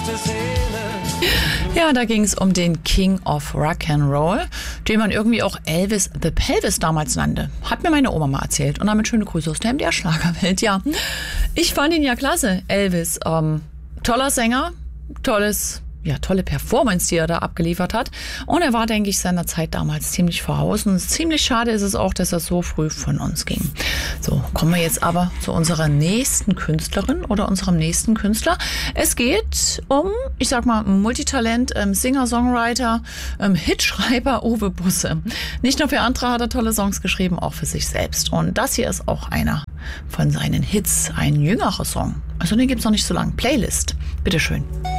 Ja, da ging es um den King of Rock'n'Roll, den man irgendwie auch Elvis the Pelvis damals nannte. Hat mir meine Oma mal erzählt. Und damit schöne Grüße aus der MDR-Schlagerwelt. Ja, ich fand ihn ja klasse, Elvis. Toller Sänger, tolle Performance, die er da abgeliefert hat. Und er war, denke ich, seiner Zeit damals ziemlich voraus. Und ziemlich schade ist es auch, dass er so früh von uns ging. So, kommen wir jetzt aber zu unserer nächsten Künstlerin oder unserem nächsten Künstler. Es geht um, ich sag mal, Multitalent, Singer-Songwriter, Hitschreiber Uwe Busse. Nicht nur für andere hat er tolle Songs geschrieben, auch für sich selbst. Und das hier ist auch einer von seinen Hits, ein jüngerer Song. Also den gibt's noch nicht so lange. Playlist. Bitteschön.